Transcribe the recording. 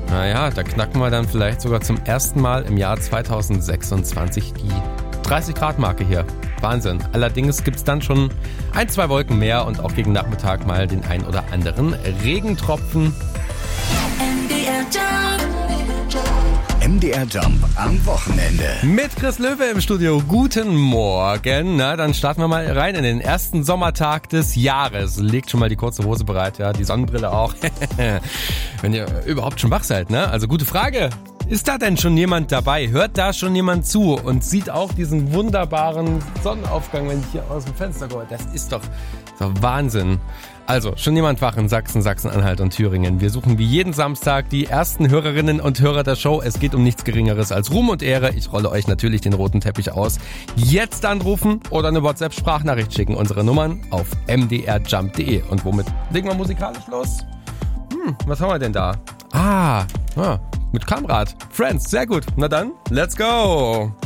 Naja, da knacken wir dann vielleicht sogar zum ersten Mal im Jahr 2026 die 30-Grad-Marke hier. Wahnsinn. Allerdings gibt's dann schon 1-2 Wolken mehr und auch gegen Nachmittag mal den ein oder anderen Regentropfen. MDR Jump am Wochenende. Mit Chris Löwe im Studio. Guten Morgen. Na, dann starten wir mal rein in den ersten Sommertag des Jahres. Legt schon mal die kurze Hose bereit, ja, die Sonnenbrille auch. Wenn ihr überhaupt schon wach seid, ne? Also gute Frage. Ist da denn schon jemand dabei? Hört da schon jemand zu und sieht auch diesen wunderbaren Sonnenaufgang, wenn ich hier aus dem Fenster gucke? Das ist doch Wahnsinn. Also, schon jemand wach in Sachsen, Sachsen-Anhalt und Thüringen. Wir suchen wie jeden Samstag die ersten Hörerinnen und Hörer der Show. Es geht um nichts Geringeres als Ruhm und Ehre. Ich rolle euch natürlich den roten Teppich aus. Jetzt anrufen oder eine WhatsApp-Sprachnachricht schicken. Unsere Nummern auf mdrjump.de. Und womit legen wir musikalisch los? Was haben wir denn da? Mit Kamrat. Friends, sehr gut. Na dann, let's go!